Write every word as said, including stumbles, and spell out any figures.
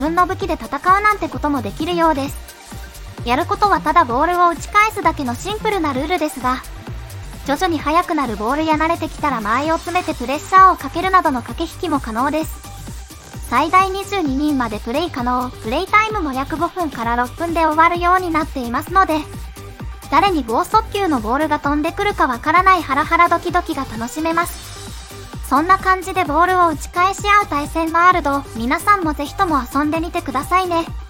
分の武器で戦うなんてこともできるようです。やることはただボールを打ち返すだけのシンプルなルールですが、徐々に速くなるボールや慣れてきたら間合いを詰めてプレッシャーをかけるなどの駆け引きも可能です。最大にじゅうににんまでプレイ可能、プレイタイムも約ごふんからろっぷんで終わるようになっていますので、誰に剛速球のボールが飛んでくるかわからないハラハラドキドキが楽しめます。そんな感じでボールを打ち返し合う対戦ワールド、皆さんもぜひとも遊んでみてくださいね。